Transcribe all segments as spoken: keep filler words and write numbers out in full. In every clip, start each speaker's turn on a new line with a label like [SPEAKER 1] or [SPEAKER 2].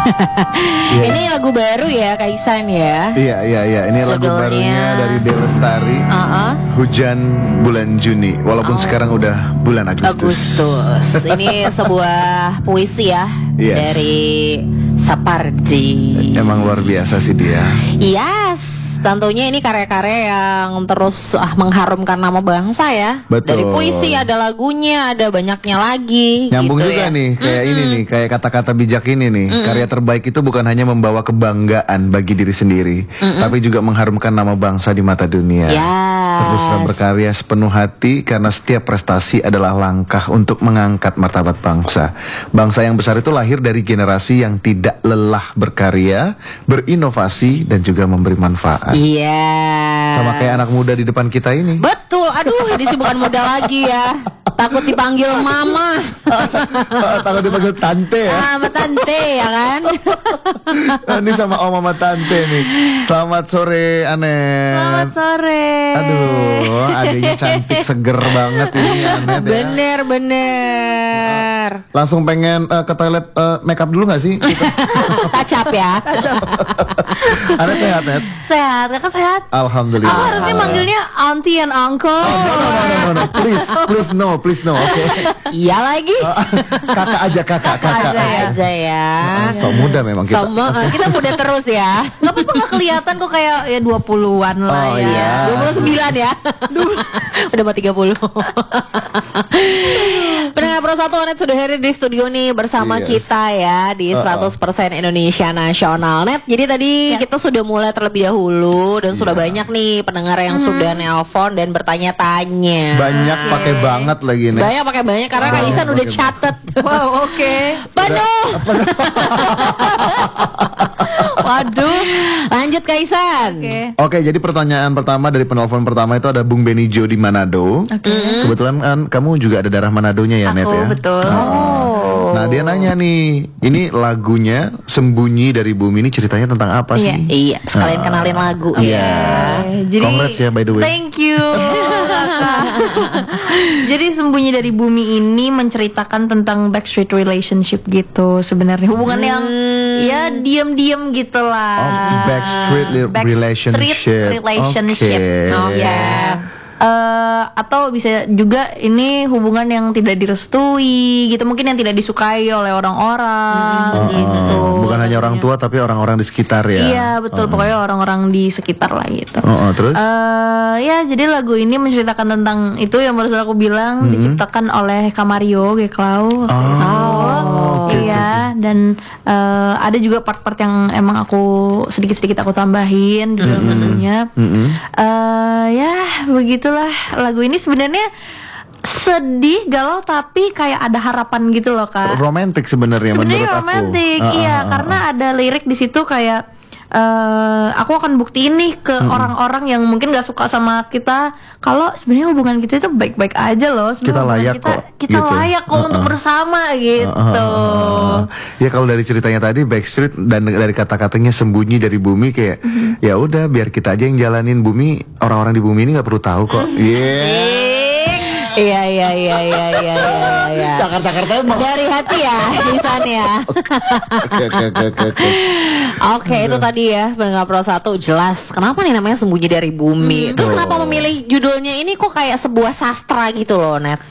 [SPEAKER 1] Yeah. Ini lagu baru ya Kak Ihsan ya.
[SPEAKER 2] Iya iya iya. Ini lagu
[SPEAKER 1] Judulnya...
[SPEAKER 2] barunya dari Dewi Lestari.
[SPEAKER 1] uh-uh.
[SPEAKER 2] Hujan bulan Juni. Walaupun oh. sekarang udah bulan Agustus.
[SPEAKER 1] Agustus. Ini sebuah puisi ya. Yes. Dari Sapardi.
[SPEAKER 2] Emang luar biasa sih dia.
[SPEAKER 1] Yes. Tentunya ini karya-karya yang terus ah, mengharumkan nama bangsa ya.
[SPEAKER 2] Betul.
[SPEAKER 1] Dari puisi ada lagunya, ada banyaknya lagi.
[SPEAKER 2] Nyambung
[SPEAKER 1] gitu
[SPEAKER 2] juga
[SPEAKER 1] ya.
[SPEAKER 2] nih, kayak
[SPEAKER 1] Mm-mm.
[SPEAKER 2] ini nih, kayak kata-kata bijak ini nih. Mm-mm. Karya terbaik itu bukan hanya membawa kebanggaan bagi diri sendiri, Mm-mm. tapi juga mengharumkan nama bangsa di mata dunia.
[SPEAKER 1] Yes.
[SPEAKER 2] Teruslah berkarya sepenuh hati karena setiap prestasi adalah langkah untuk mengangkat martabat bangsa. Bangsa yang besar itu lahir dari generasi yang tidak lelah berkarya, berinovasi dan juga memberi manfaat.
[SPEAKER 1] Iya. Yes.
[SPEAKER 2] Sama kayak anak muda di depan kita ini.
[SPEAKER 1] Betul. Aduh, ini sih bukan muda lagi ya. Takut dipanggil mama.
[SPEAKER 2] Takut dipanggil tante ya.
[SPEAKER 1] Ah, sama tante ya kan.
[SPEAKER 2] Ini sama om sama tante nih. Selamat sore Anet.
[SPEAKER 1] Selamat sore.
[SPEAKER 2] Aduh, adiknya cantik seger banget ini Anet ya.
[SPEAKER 1] Bener bener.
[SPEAKER 2] Langsung pengen uh, ke toilet uh, make up dulu gak sih?
[SPEAKER 1] Touch up ya.
[SPEAKER 2] Anet sehat Net?
[SPEAKER 3] Sehat, kakak sehat.
[SPEAKER 2] Alhamdulillah.
[SPEAKER 3] Oh, harusnya manggilnya auntie and uncle.
[SPEAKER 2] Oh, no, no, no, no, no. Please, please no, please no. Oke. Okay.
[SPEAKER 1] Iya lagi.
[SPEAKER 2] Kakak aja, kakak, kakak.
[SPEAKER 1] Kakak aja, aja ya.
[SPEAKER 2] So muda memang kita.
[SPEAKER 1] So, kita muda terus ya.
[SPEAKER 3] Gak apa-apa, gak kelihatan kok kayak ya dua puluhan lah
[SPEAKER 2] oh,
[SPEAKER 3] ya.
[SPEAKER 2] Iya.
[SPEAKER 1] dua puluh sembilan ya. Udah mau tiga puluh. Pendengar Pro satu Net sudah hadir di studio nih bersama yes. kita ya di seratus persen Indonesia Nasional Net. Jadi tadi yes. kita sudah mulai terlebih dahulu dan yeah. sudah banyak nih pendengar yang hmm. sudah nelpon dan bertanya-tanya.
[SPEAKER 2] Banyak pakai banget lagi nih.
[SPEAKER 1] Banyak pakai banyak karena oh, Kak Ihsan udah catet.
[SPEAKER 3] Wow, oke. Okay.
[SPEAKER 1] Penuh. Waduh. Lanjut Kak Ihsan.
[SPEAKER 2] Oke, okay. okay, jadi pertanyaan pertama dari penelpon pertama itu ada Bung Benijo di Manado.
[SPEAKER 3] Okay.
[SPEAKER 2] Kebetulan kan kamu juga ada darah Manadonya ya,
[SPEAKER 3] Aku,
[SPEAKER 2] Net ya.
[SPEAKER 3] Betul.
[SPEAKER 2] Oh. Nah dia nanya nih, ini lagunya Sembunyi dari Bumi ini ceritanya tentang apa sih?
[SPEAKER 1] Iya, iya. Sekalian uh, kenalin lagu.
[SPEAKER 2] Iya. Yeah.
[SPEAKER 3] Jadi,
[SPEAKER 2] congrats ya by the way.
[SPEAKER 3] Thank you. Jadi Sembunyi dari Bumi ini menceritakan tentang backstreet relationship gitu sebenarnya, hubungan hmm. yang ya diam-diam gitulah.
[SPEAKER 2] Oh, backstreet relationship.
[SPEAKER 3] Backstreet relationship.
[SPEAKER 2] Okay.
[SPEAKER 3] Oh ya. Yeah. Uh, atau bisa juga ini hubungan yang tidak direstui gitu, mungkin yang tidak disukai oleh orang-orang
[SPEAKER 2] mm-hmm.
[SPEAKER 3] gitu.
[SPEAKER 2] Uh, bukan hanya orang tua tapi orang-orang di sekitar ya.
[SPEAKER 3] Iya betul, uh. pokoknya orang-orang di sekitar lah gitu.
[SPEAKER 2] Uh, uh, terus?
[SPEAKER 3] Uh, ya jadi lagu ini menceritakan tentang itu yang baru aku bilang, mm-hmm. diciptakan oleh Kamario Geklau.
[SPEAKER 2] Oh, oh okay,
[SPEAKER 3] iya
[SPEAKER 2] okay.
[SPEAKER 3] Dan uh, ada juga part-part yang emang aku sedikit-sedikit aku tambahin di dalam lagunya.
[SPEAKER 2] Mm-hmm. Mm-hmm.
[SPEAKER 3] Uh, ya begitu. Lah lagu ini sebenarnya sedih, galau tapi kayak ada harapan gitu loh Kak.
[SPEAKER 2] Romantis sebenarnya menurut aku.
[SPEAKER 3] Sebenarnya romantis, uh, iya uh, uh, karena ada lirik di situ kayak uh, aku akan buktiin nih ke hmm. orang-orang yang mungkin gak suka sama kita kalau sebenarnya hubungan kita itu baik-baik aja loh.
[SPEAKER 2] Kita layak
[SPEAKER 3] kita,
[SPEAKER 2] kok.
[SPEAKER 3] Kita
[SPEAKER 2] gitu.
[SPEAKER 3] layak kok uh, uh. untuk bersama gitu. Uh, uh, uh, uh.
[SPEAKER 2] Ya kalau dari ceritanya tadi backstreet dan dari kata-katanya sembunyi dari bumi kayak uh-huh. ya udah biar kita aja yang jalanin bumi, orang-orang di bumi ini nggak perlu tahu kok. Iya. Uh-huh.
[SPEAKER 1] Iya iya iya iya iya iya.
[SPEAKER 2] Jakarta-Jakarta emang
[SPEAKER 1] dari hati ya di sana ya.
[SPEAKER 2] Oke oke oke oke.
[SPEAKER 1] Oke itu tadi ya pendengar Pro satu jelas kenapa nih namanya Sembunyi dari Bumi. Hmm. Terus kenapa memilih judulnya ini kok kayak sebuah sastra gitu loh Net?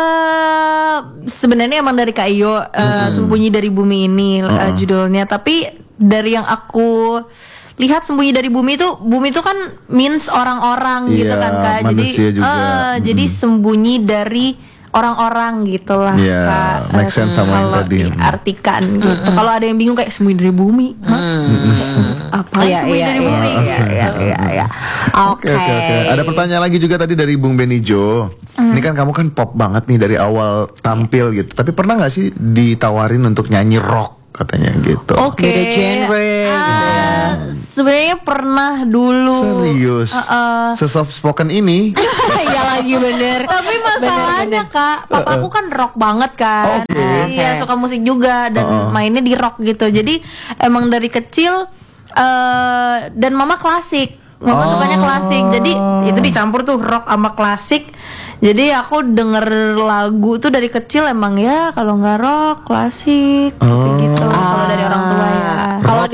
[SPEAKER 3] Uh, sebenarnya emang dari Kak Iyo uh, hmm. Sembunyi dari Bumi ini uh, uh. judulnya, tapi dari yang aku lihat Sembunyi dari Bumi itu, bumi itu kan means orang-orang
[SPEAKER 2] iya,
[SPEAKER 3] gitu kan Kak. Jadi
[SPEAKER 2] juga. Uh,
[SPEAKER 3] hmm. jadi sembunyi dari orang-orang gitulah
[SPEAKER 2] yeah,
[SPEAKER 3] Kak.
[SPEAKER 2] Make sense sama yang tadi.
[SPEAKER 3] Diartikan gitu. Mm-hmm. Kalau ada yang bingung kayak Sembunyi dari Bumi. Mm-hmm. Apa
[SPEAKER 1] iya,
[SPEAKER 3] Sembunyi
[SPEAKER 1] iya,
[SPEAKER 3] dari
[SPEAKER 1] iya,
[SPEAKER 3] Bumi?
[SPEAKER 1] Iya iya iya iya. Oke.
[SPEAKER 2] Oke oke. Ada pertanyaan lagi juga tadi dari Bung Benijo. Mm. Ini kan kamu kan pop banget nih dari awal tampil gitu. Tapi pernah nggak sih ditawarin untuk nyanyi rock? Katanya gitu.
[SPEAKER 3] Oke.
[SPEAKER 1] Okay. Beda genre uh, gitu ya.
[SPEAKER 3] Sebenarnya pernah dulu.
[SPEAKER 2] Serius. Uh, uh. Se-soft spoken ini.
[SPEAKER 1] Iya lagi bener.
[SPEAKER 3] Tapi masalahnya bener, bener. Kak, papaku kan rock banget kan.
[SPEAKER 2] Okay.
[SPEAKER 3] Iya, okay. suka musik juga dan uh. mainnya di rock gitu. Jadi emang dari kecil uh, dan mama klasik. Mama oh. sukanya klasik. Jadi itu dicampur tuh rock sama klasik. Jadi aku denger lagu tuh dari kecil emang ya kalau nggak rock klasik
[SPEAKER 2] oh.
[SPEAKER 3] gitu. Ah. Kalau dari orang tua ya.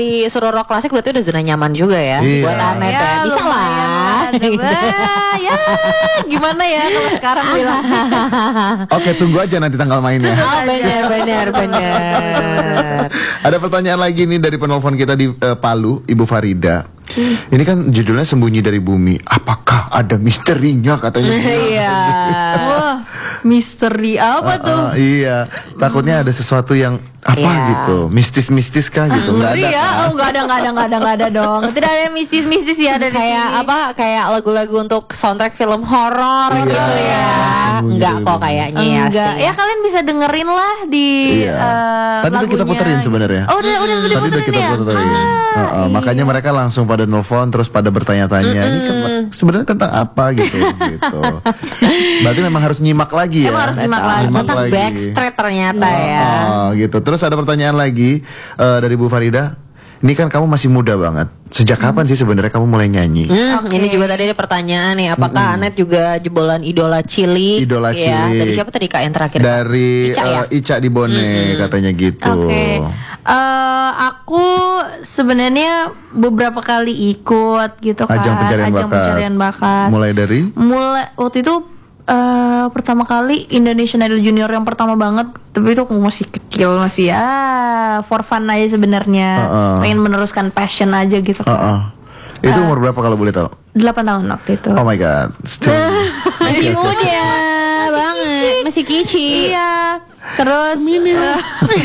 [SPEAKER 1] disuruh rock klasik berarti udah zona nyaman juga ya
[SPEAKER 2] Iya.
[SPEAKER 1] buat Anet ya.
[SPEAKER 3] Ya,
[SPEAKER 1] Bisa lah.
[SPEAKER 3] lumayan lah. Wah, ya gimana ya kalau sekarang bilang.
[SPEAKER 2] Oke, tunggu aja nanti tanggal mainnya.
[SPEAKER 1] Oh benar benar benar.
[SPEAKER 2] Ada pertanyaan lagi nih dari penelpon kita di eh, Palu, Ibu Farida. Ini kan judulnya Sembunyi dari Bumi. Apakah ada misterinya katanya?
[SPEAKER 1] Iya.
[SPEAKER 3] Wah, misteri apa
[SPEAKER 2] Ah,
[SPEAKER 3] tuh?
[SPEAKER 2] ah, iya, takutnya ada sesuatu yang apa
[SPEAKER 1] Iya.
[SPEAKER 2] gitu, mistis-mistis kah gitu? Nggak ada.
[SPEAKER 3] Ngeri ya?
[SPEAKER 2] kan?
[SPEAKER 3] Oh, nggak ada, nggak ada, nggak ada, nggak ada dong. Tidak ada mistis-mistis ya dari
[SPEAKER 1] Kayak
[SPEAKER 3] sini.
[SPEAKER 1] apa? Kayak lagu-lagu untuk soundtrack film horor
[SPEAKER 2] Iya.
[SPEAKER 1] gitu ya.
[SPEAKER 2] Sembunyi
[SPEAKER 1] Enggak
[SPEAKER 2] dari
[SPEAKER 1] kok
[SPEAKER 2] Bumi.
[SPEAKER 1] kayaknya ya
[SPEAKER 3] Enggak.
[SPEAKER 1] sih.
[SPEAKER 3] Ya kalian bisa dengerin lah di
[SPEAKER 2] Iya.
[SPEAKER 3] eh,
[SPEAKER 2] Tadi udah kita
[SPEAKER 3] lagunya.
[SPEAKER 2] puterin sebenarnya.
[SPEAKER 3] Oh, udah, udah, udah
[SPEAKER 2] Tadi udah
[SPEAKER 3] puterin
[SPEAKER 2] kita
[SPEAKER 3] ya?
[SPEAKER 2] puterin.
[SPEAKER 3] Ah,
[SPEAKER 2] Heeh,
[SPEAKER 3] iya.
[SPEAKER 2] makanya mereka langsung pada nelfon terus pada bertanya-tanya, ini kan sebenarnya tentang apa gitu gitu. Berarti memang harus nyimak lagi ya.
[SPEAKER 3] Emang harus nyimak lagi.
[SPEAKER 1] Tentang
[SPEAKER 2] lagi.
[SPEAKER 1] Backstreet ternyata ya.
[SPEAKER 2] Oh, gitu. Terus ada pertanyaan lagi eh, dari Bu Farida. Ini kan kamu masih muda banget. Sejak kapan sih sebenarnya kamu mulai nyanyi?
[SPEAKER 1] Hmm,
[SPEAKER 3] Oke.
[SPEAKER 1] Ini juga tadi ada pertanyaan nih, apakah Anet juga jebolan idola cilik?
[SPEAKER 2] Idola
[SPEAKER 1] ya,
[SPEAKER 2] cilik.
[SPEAKER 1] Dari siapa tadi Kak yang terakhir?
[SPEAKER 2] Dari
[SPEAKER 1] Ica ya?
[SPEAKER 2] eh, Ica di Bone katanya gitu.
[SPEAKER 3] Oke, Eh, aku sebenarnya beberapa kali ikut gitu kan,
[SPEAKER 2] Ajang pencarian bakat.
[SPEAKER 3] pencarian bakat.
[SPEAKER 2] Mulai dari
[SPEAKER 3] Mulai waktu itu eh, pertama kali Indonesian Idol Junior yang pertama banget, tapi itu aku masih kecil, masih ya for fun aja sebenarnya,
[SPEAKER 2] Uh-uh.
[SPEAKER 3] pengen meneruskan passion aja gitu kan.
[SPEAKER 2] Heeh. Itu umur berapa kalau boleh tahu?
[SPEAKER 3] Delapan tahun waktu itu.
[SPEAKER 2] Oh my god. Still.
[SPEAKER 1] Masih muda banget, masih kici.
[SPEAKER 3] Iya. Terus eh,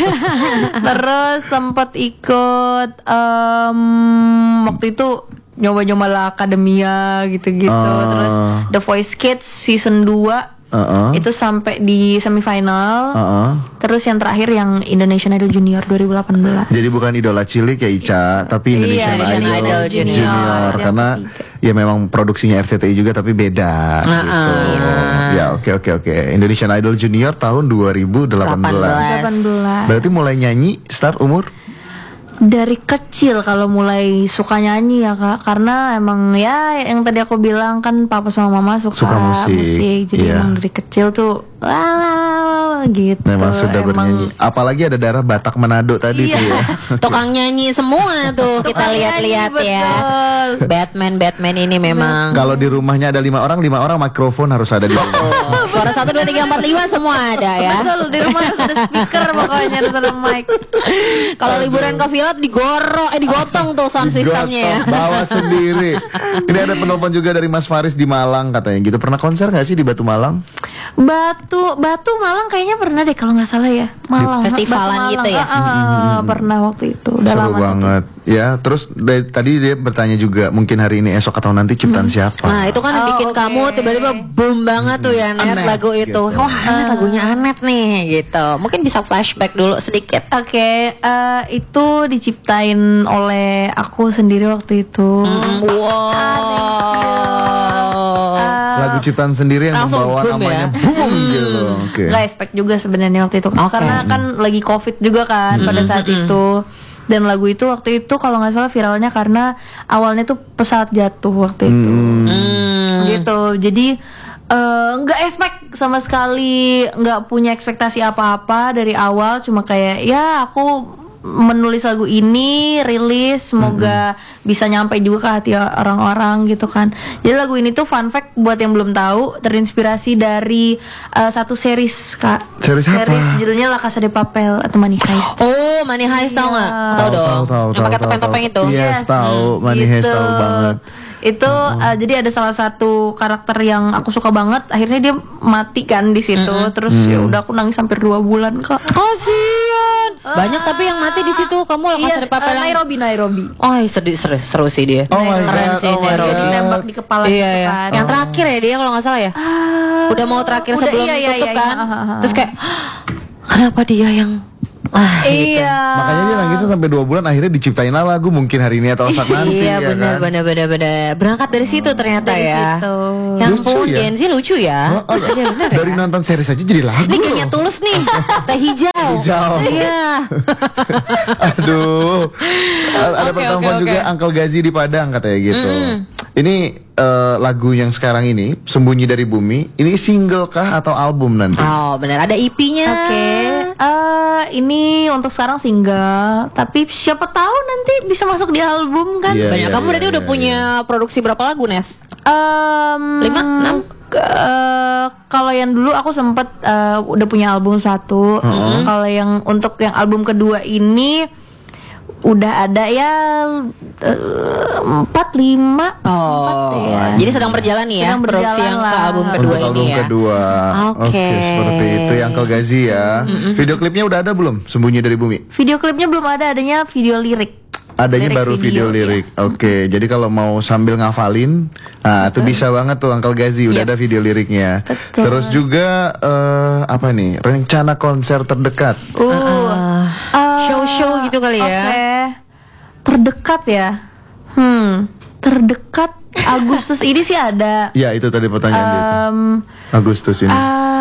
[SPEAKER 3] terus sempat ikut em, waktu itu nyoba-nyoba lah akademia gitu-gitu.
[SPEAKER 2] Ah.
[SPEAKER 3] Terus The Voice Kids season dua
[SPEAKER 2] Heeh.
[SPEAKER 3] itu sampai di semifinal.
[SPEAKER 2] Heeh.
[SPEAKER 3] Terus yang terakhir yang Indonesian Idol Junior dua ribu delapan belas.
[SPEAKER 2] Jadi bukan idola cilik ya Ica, tapi Indonesian,
[SPEAKER 3] Iya,
[SPEAKER 1] Indonesian
[SPEAKER 2] Idol,
[SPEAKER 1] Idol
[SPEAKER 2] Junior,
[SPEAKER 1] Junior.
[SPEAKER 2] karena ya memang produksinya R C T I juga tapi beda gitu. Ya oke oke oke. Indonesian Idol Junior tahun dua ribu delapan belas.
[SPEAKER 3] delapan belas.
[SPEAKER 2] Berarti mulai nyanyi start umur?
[SPEAKER 3] Dari kecil kalau mulai suka nyanyi ya Kak, karena emang ya yang tadi aku bilang kan papa sama mama suka,
[SPEAKER 2] Suka musik,
[SPEAKER 3] jadi
[SPEAKER 2] iya.
[SPEAKER 3] emang dari kecil tuh wah gitu.
[SPEAKER 2] Memang sudah
[SPEAKER 3] Emang
[SPEAKER 2] bernyanyi. Apalagi ada darah Batak Manado tadi
[SPEAKER 3] Iya.
[SPEAKER 2] tuh ya.
[SPEAKER 1] Tukang nyanyi semua tuh kita
[SPEAKER 3] Tukang
[SPEAKER 1] lihat-lihat
[SPEAKER 3] nyanyi,
[SPEAKER 1] ya.
[SPEAKER 3] betul.
[SPEAKER 1] Batman Batman ini memang.
[SPEAKER 2] Kalau di rumahnya ada lima orang, lima orang mikrofon harus ada di rumah.
[SPEAKER 1] Oh, suara satu dua tiga empat lima semua ada ya.
[SPEAKER 3] Betul, di rumah harus ada speaker pokoknya, harus ada mic.
[SPEAKER 1] Kalau liburan ke villa digorok eh digotong tuh sound systemnya ya.
[SPEAKER 2] Digotong, bawa sendiri. Ini ada penelpon juga dari Mas Faris di Malang katanya gitu. Pernah konser nggak sih di Batu Malang?
[SPEAKER 3] Batu Batu Malang kayaknya pernah deh kalau nggak salah ya. Malang.
[SPEAKER 1] Festivalan
[SPEAKER 3] Batu
[SPEAKER 1] gitu ya?
[SPEAKER 3] Ah, ah, ah, pernah waktu itu. Udah
[SPEAKER 2] Seru
[SPEAKER 3] lama tuh.
[SPEAKER 2] banget. Ya, terus dari- tadi dia bertanya juga mungkin hari ini, esok atau nanti ciptaan siapa?
[SPEAKER 1] Nah itu kan
[SPEAKER 3] Oh,
[SPEAKER 1] bikin
[SPEAKER 3] oke.
[SPEAKER 1] kamu tiba-tiba boom banget tuh ya Net
[SPEAKER 2] Anet,
[SPEAKER 1] lagu itu.
[SPEAKER 2] gitu.
[SPEAKER 1] Wah Anet lagunya Anet nih gitu. Mungkin bisa flashback dulu sedikit.
[SPEAKER 3] Oke, eh, itu diciptain oleh aku sendiri waktu itu.
[SPEAKER 1] Mm, wow.
[SPEAKER 2] Lagu ciptaan sendiri yang
[SPEAKER 1] Langsung
[SPEAKER 2] membawa
[SPEAKER 1] boom
[SPEAKER 2] namanya
[SPEAKER 1] ya?
[SPEAKER 2] boom gitu. Oke.
[SPEAKER 3] Nggak expect juga sebenarnya waktu itu,
[SPEAKER 1] Oke.
[SPEAKER 3] karena kan lagi covid juga kan pada saat itu. Dan lagu itu waktu itu kalau nggak salah viralnya karena awalnya tuh pesawat jatuh waktu itu,
[SPEAKER 1] Hmm.
[SPEAKER 3] gitu. Jadi eh, nggak expect sama sekali, nggak punya ekspektasi apa-apa dari awal. Cuma kayak ya aku menulis lagu ini, rilis, semoga bisa nyampe juga ke hati orang-orang gitu kan. Jadi lagu ini tuh fun fact buat yang belum tahu, terinspirasi dari eh, satu series Kak.
[SPEAKER 2] Series apa?
[SPEAKER 3] judulnya La Casa de Papel atau Money Heist.
[SPEAKER 1] Oh Money Heist tahu nggak?
[SPEAKER 3] Iya.
[SPEAKER 1] Tahu dong.
[SPEAKER 2] Tahu, tahu,
[SPEAKER 1] Yang
[SPEAKER 2] tahu,
[SPEAKER 1] pakai
[SPEAKER 2] tahu,
[SPEAKER 1] topeng-topeng
[SPEAKER 2] tahu.
[SPEAKER 1] itu.
[SPEAKER 2] Yes, tahu. Money Heist tahu banget.
[SPEAKER 3] Itu uh, jadi ada salah satu karakter yang aku suka banget, akhirnya dia mati kan di situ. Terus ya udah aku nangis hampir dua bulan Kak.
[SPEAKER 1] Kasian. Banyak tapi yang mati di situ. Kamu lekas
[SPEAKER 3] Iya,
[SPEAKER 1] dari papel
[SPEAKER 3] uh,
[SPEAKER 1] yang-
[SPEAKER 3] Nairobi Nairobi.
[SPEAKER 1] Oh sedih seru, seru sih dia.
[SPEAKER 2] Oh my
[SPEAKER 1] Keren
[SPEAKER 2] God,
[SPEAKER 1] sih
[SPEAKER 2] oh my
[SPEAKER 1] Nairobi.
[SPEAKER 2] God.
[SPEAKER 3] Nembak di kepala
[SPEAKER 1] Iya,
[SPEAKER 3] gitu
[SPEAKER 1] iya.
[SPEAKER 3] kan.
[SPEAKER 1] Yang terakhir ya dia kalau nggak salah ya. Udah mau terakhir
[SPEAKER 3] udah,
[SPEAKER 1] sebelum
[SPEAKER 3] iya, iya,
[SPEAKER 1] tutup
[SPEAKER 3] iya,
[SPEAKER 1] kan.
[SPEAKER 3] iya, ah, ah, ah.
[SPEAKER 1] Terus kayak kenapa dia yang ah, gitu.
[SPEAKER 3] Iya.
[SPEAKER 2] Makanya dia nangisnya sampai dua bulan, akhirnya diciptain lah lagu mungkin hari ini atau saat nanti.
[SPEAKER 1] Iya
[SPEAKER 2] ya
[SPEAKER 1] benar
[SPEAKER 2] kan?
[SPEAKER 1] benar benar benar. Berangkat dari situ ternyata
[SPEAKER 3] Dari
[SPEAKER 1] ya.
[SPEAKER 3] situ.
[SPEAKER 1] Yang
[SPEAKER 2] Lucu
[SPEAKER 1] pun
[SPEAKER 2] ya?
[SPEAKER 1] Gen Z lucu ya.
[SPEAKER 2] Oh, oh,
[SPEAKER 1] Iya benar
[SPEAKER 2] dari
[SPEAKER 1] ya.
[SPEAKER 2] nonton series aja jadi lagu.
[SPEAKER 1] Ini gengnya
[SPEAKER 2] loh.
[SPEAKER 1] tulus nih. Teh hijau.
[SPEAKER 2] Hijau.
[SPEAKER 1] Iya.
[SPEAKER 2] Aduh. Ada
[SPEAKER 1] Oke,
[SPEAKER 2] pertemuan
[SPEAKER 1] oke,
[SPEAKER 2] juga
[SPEAKER 1] oke.
[SPEAKER 2] Uncle Gazi di Padang katanya gitu. Ini eh, lagu yang sekarang ini Sembunyi dari Bumi. Ini single kah atau album nanti?
[SPEAKER 1] Oh benar ada E P-nya.
[SPEAKER 3] Oke, Eh, ini untuk sekarang single, tapi siapa tahu nanti bisa masuk di album kan?
[SPEAKER 2] Iya,
[SPEAKER 1] Banyak.
[SPEAKER 2] iya,
[SPEAKER 1] Kamu
[SPEAKER 2] iya,
[SPEAKER 1] berarti
[SPEAKER 2] iya,
[SPEAKER 1] udah
[SPEAKER 2] iya.
[SPEAKER 1] punya produksi berapa lagu, Nes?
[SPEAKER 3] Em,
[SPEAKER 1] Lima, enam?
[SPEAKER 3] eh, kalau yang dulu aku sempet eh, udah punya album satu. Kalau yang untuk yang album kedua ini udah ada ya eh, empat lima.
[SPEAKER 1] Oh,
[SPEAKER 3] Empat ya.
[SPEAKER 1] jadi sedang berjalan nih ya
[SPEAKER 3] Sedang
[SPEAKER 1] produksi
[SPEAKER 3] berjalan
[SPEAKER 1] yang ke
[SPEAKER 3] lah.
[SPEAKER 1] album kedua
[SPEAKER 2] Untuk
[SPEAKER 1] ini
[SPEAKER 2] album
[SPEAKER 1] ya.
[SPEAKER 2] kedua.
[SPEAKER 1] Oke.
[SPEAKER 2] Seperti itu ya Uncle Gazi ya. Video klipnya udah ada belum? Sembunyi dari Bumi.
[SPEAKER 3] Video klipnya belum ada, adanya video lirik.
[SPEAKER 2] Adanya
[SPEAKER 3] Lirik
[SPEAKER 2] baru video,
[SPEAKER 3] video,
[SPEAKER 2] lirik. Oke, jadi kalau mau sambil ngafalin, nah itu bisa banget tuh Uncle Gazi udah
[SPEAKER 1] Yep.
[SPEAKER 2] ada video liriknya.
[SPEAKER 3] Betul.
[SPEAKER 2] Terus juga eh, apa nih? Rencana konser terdekat.
[SPEAKER 3] Uh, eh,
[SPEAKER 1] show-show gitu kali ya.
[SPEAKER 3] Oke. Terdekat ya. Hmm, terdekat Agustus ini sih ada.
[SPEAKER 2] Ya, itu tadi pertanyaan dia. itu.
[SPEAKER 3] Em,
[SPEAKER 2] Agustus ini.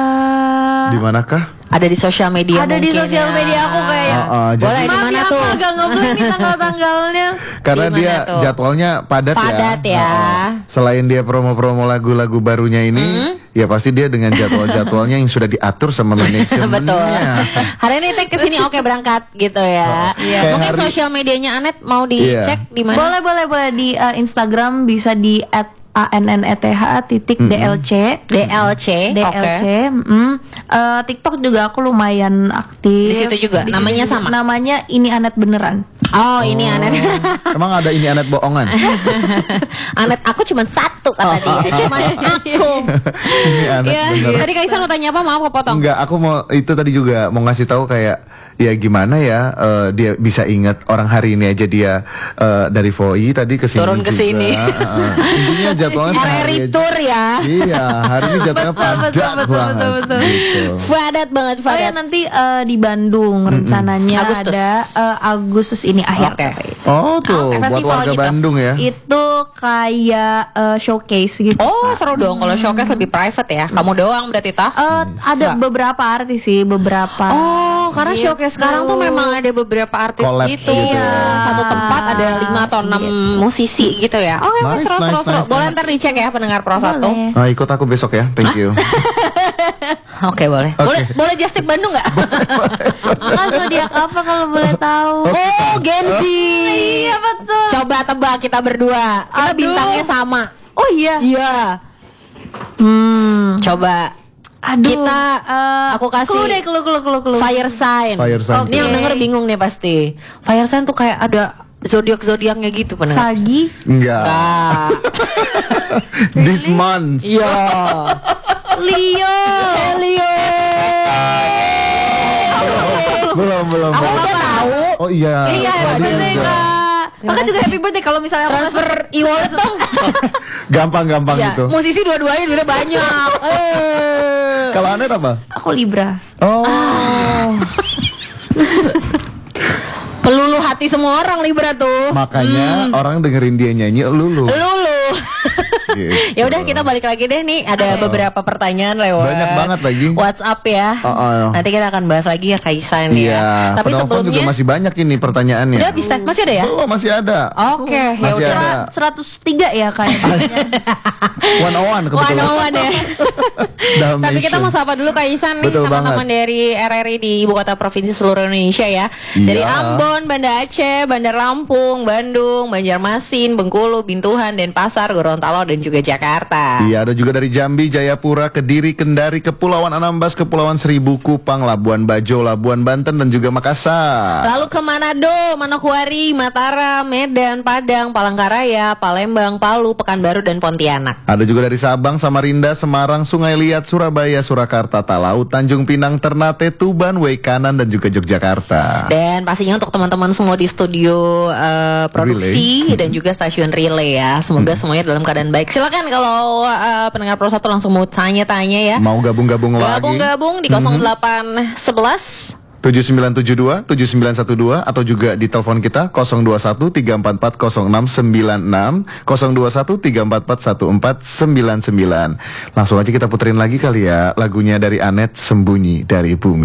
[SPEAKER 3] eh,
[SPEAKER 2] Di manakah?
[SPEAKER 1] Ada di sosial media
[SPEAKER 3] ada di
[SPEAKER 1] mungkin
[SPEAKER 3] sosial
[SPEAKER 1] ya.
[SPEAKER 3] media aku kayak.
[SPEAKER 2] Oh, oh, jadi-
[SPEAKER 1] Boleh di
[SPEAKER 3] Maaf
[SPEAKER 1] mana
[SPEAKER 3] ya,
[SPEAKER 1] tuh?
[SPEAKER 3] aku agak ngeblank nih tanggal-tanggalnya.
[SPEAKER 2] Karena
[SPEAKER 1] Gimana
[SPEAKER 2] dia
[SPEAKER 1] tuh?
[SPEAKER 2] jadwalnya padat,
[SPEAKER 1] Padat ya.
[SPEAKER 2] Heeh. Selain dia promo-promo lagu-lagu barunya ini, ya pasti dia dengan jadwal-jadwalnya yang sudah diatur sama manajemennya.
[SPEAKER 1] Betul. Hari ini tag ke sini oke berangkat gitu ya.
[SPEAKER 2] Kayak
[SPEAKER 1] Mungkin
[SPEAKER 2] hari-
[SPEAKER 1] sosial medianya Anet mau dicek di mana?
[SPEAKER 3] Boleh boleh boleh di eh, Instagram bisa di at a n n e t h titik d l c
[SPEAKER 1] D L C.
[SPEAKER 3] D L
[SPEAKER 1] Oke.
[SPEAKER 3] C. mm. Eh, TikTok juga aku lumayan aktif.
[SPEAKER 1] Di situ juga?
[SPEAKER 3] Di
[SPEAKER 1] Namanya
[SPEAKER 3] situ
[SPEAKER 1] sama?
[SPEAKER 3] juga. Namanya ini Anet beneran.
[SPEAKER 1] Oh, ini Anet.
[SPEAKER 2] Emang ada ini Anet bohongan?
[SPEAKER 1] Anet aku cuma satu kata dia. Cuma aku.
[SPEAKER 2] Ini Anet
[SPEAKER 1] Iya.
[SPEAKER 2] bener.
[SPEAKER 1] Tadi Kaisan mau tanya apa? Maaf kepotong.
[SPEAKER 2] Enggak, aku mau itu tadi juga mau ngasih tahu kayak ya gimana ya eh, dia bisa ingat orang hari ini aja dia eh, dari V O I tadi ke sini
[SPEAKER 1] Turun ke
[SPEAKER 2] juga.
[SPEAKER 1] sini.
[SPEAKER 2] Heeh. Intinya jadwalnya
[SPEAKER 1] R R I
[SPEAKER 2] sehari aja.
[SPEAKER 1] tour ya.
[SPEAKER 2] Iya, hari ini jadwalnya
[SPEAKER 3] Betul,
[SPEAKER 2] padat
[SPEAKER 3] betul, betul,
[SPEAKER 2] banget.
[SPEAKER 3] betul, betul.
[SPEAKER 2] Gitu.
[SPEAKER 1] Padat banget,
[SPEAKER 3] Oh ya
[SPEAKER 1] padat.
[SPEAKER 3] nanti eh, di Bandung rencananya
[SPEAKER 1] Agustus.
[SPEAKER 3] ada eh, Agustus ini akhir.
[SPEAKER 1] Oke.
[SPEAKER 2] Oh tuh,
[SPEAKER 1] Oke,
[SPEAKER 2] buat
[SPEAKER 1] festival
[SPEAKER 2] warga
[SPEAKER 1] gitu.
[SPEAKER 2] Bandung ya.
[SPEAKER 3] Itu kayak eh, showcase gitu.
[SPEAKER 1] Oh, seru dong kalau showcase lebih private ya. Kamu doang berarti tah?
[SPEAKER 3] Eh, ada beberapa artis sih, beberapa.
[SPEAKER 1] Oh, karena
[SPEAKER 3] Gitu.
[SPEAKER 1] showcase sekarang tuh memang ada beberapa artis
[SPEAKER 2] Collab
[SPEAKER 1] gitu.
[SPEAKER 2] gitu ya.
[SPEAKER 1] Satu tempat ada lima atau enam musisi gitu ya. Oke, oke,
[SPEAKER 2] Nice,
[SPEAKER 1] seru,
[SPEAKER 2] nice,
[SPEAKER 1] seru, seru.
[SPEAKER 2] nice,
[SPEAKER 1] Boleh
[SPEAKER 2] nice.
[SPEAKER 1] ntar dicek ya pendengar Pro satu.
[SPEAKER 3] Boleh.
[SPEAKER 2] Nah, ikut aku besok ya. Thank you.
[SPEAKER 1] Oke, boleh.
[SPEAKER 2] Oke.
[SPEAKER 1] Boleh, boleh just tip Bandung nggak?
[SPEAKER 3] Kan zodiak apa kalau boleh tahu?
[SPEAKER 1] Oh, Gen Z.
[SPEAKER 3] Iya betul.
[SPEAKER 1] Coba tebak kita berdua. Kita
[SPEAKER 3] Aduh.
[SPEAKER 1] bintangnya sama.
[SPEAKER 3] Oh iya.
[SPEAKER 1] Iya.
[SPEAKER 3] Hmm.
[SPEAKER 1] Coba.
[SPEAKER 3] Aduh.
[SPEAKER 1] Kita,
[SPEAKER 3] eh,
[SPEAKER 1] aku kasih
[SPEAKER 3] clue deh, clue, clue, clue, clue.
[SPEAKER 1] Fire sign.
[SPEAKER 2] Fire sign.
[SPEAKER 1] Ini yang
[SPEAKER 3] Oke.
[SPEAKER 1] denger bingung nih pasti. Fire sign tuh kayak ada zodiak-zodiaknya gitu pendengar.
[SPEAKER 3] Sagi.
[SPEAKER 2] Enggak.
[SPEAKER 1] Enggak.
[SPEAKER 2] This month.
[SPEAKER 1] Iya.
[SPEAKER 3] Leo.
[SPEAKER 1] Leo.
[SPEAKER 2] Belum, belum.
[SPEAKER 1] Aku
[SPEAKER 2] belum.
[SPEAKER 1] udah tahu.
[SPEAKER 2] Oh iya.
[SPEAKER 3] Iya,
[SPEAKER 2] Wah,
[SPEAKER 3] happy
[SPEAKER 2] dia
[SPEAKER 3] birthday
[SPEAKER 2] juga.
[SPEAKER 3] Kak. Maka juga happy birthday kalau misalnya aku
[SPEAKER 1] Transfer e-wallet dong.
[SPEAKER 2] Gampang-gampang
[SPEAKER 1] Ya,
[SPEAKER 2] itu.
[SPEAKER 1] musisi dua-duanya duitnya banyak. Eh.
[SPEAKER 2] Kalau Anet apa?
[SPEAKER 3] aku Libra.
[SPEAKER 2] Oh.
[SPEAKER 1] Pelulu hati semua orang Libra tuh.
[SPEAKER 2] Makanya orang dengerin dia nyanyi lulu.
[SPEAKER 1] Lulu.
[SPEAKER 2] Gitu.
[SPEAKER 1] Ya udah kita balik lagi deh nih. Ada beberapa pertanyaan lewat
[SPEAKER 2] Banyak banget lagi.
[SPEAKER 1] WhatsApp ya.
[SPEAKER 2] Oh, oh.
[SPEAKER 1] Nanti kita akan bahas lagi ya Kaisan
[SPEAKER 2] Iya.
[SPEAKER 1] ya. Tapi
[SPEAKER 2] Penelpon juga
[SPEAKER 1] sebelumnya
[SPEAKER 2] masih banyak ini pertanyaannya.
[SPEAKER 1] udah bisa masih ada ya?
[SPEAKER 2] Belum, masih ada.
[SPEAKER 1] Oke, ya
[SPEAKER 2] Masih
[SPEAKER 1] udah.
[SPEAKER 2] ada.
[SPEAKER 3] seratus tiga ya kayaknya.
[SPEAKER 2] One on one kebetulan.
[SPEAKER 1] One on one ya.
[SPEAKER 2] Dalmatian.
[SPEAKER 1] Tapi kita mau sapa dulu Kaisan nih
[SPEAKER 2] Betul
[SPEAKER 1] teman-teman
[SPEAKER 2] banget.
[SPEAKER 1] dari R R I di ibu kota provinsi seluruh Indonesia ya. Dari
[SPEAKER 2] Iya.
[SPEAKER 1] Ambon, Banda Aceh, Bandar Lampung, Bandung, Banjarmasin, Bengkulu, Bintuhan, Denpasar, Gorontalo dan juga Jakarta.
[SPEAKER 2] Iya, ada juga dari Jambi, Jayapura, Kediri, Kendari, Kepulauan Anambas, Kepulauan Seribu, Kupang, Labuan Bajo, Labuan Banten dan juga Makassar.
[SPEAKER 1] Lalu ke Manado, Manokwari, Mataram, Medan, Padang, Palangkaraya, Palembang, Palu, Pekanbaru dan Pontianak.
[SPEAKER 2] Ada juga dari Sabang, Samarinda, Semarang, Sungai Liat, Surabaya, Surakarta, Talaut, Tanjung Pinang, Ternate, Tuban, Waikanan dan juga Yogyakarta.
[SPEAKER 1] Dan pastinya untuk teman-teman semua di studio eh, produksi dan juga stasiun relay ya. Semoga semuanya dalam keadaan baik. Silakan kalau eh, pendengar Pro satu langsung mau tanya-tanya ya.
[SPEAKER 2] Mau gabung-gabung lagi?
[SPEAKER 1] Gabung-gabung di nol delapan sebelas
[SPEAKER 2] tujuh sembilan tujuh dua, tujuh sembilan satu dua atau juga di telepon kita nol dua satu tiga empat empat nol enam sembilan enam nol dua satu tiga empat empat satu empat sembilan sembilan. Langsung aja kita puterin lagi kali ya lagunya dari Anet, Sembunyi dari Bumi.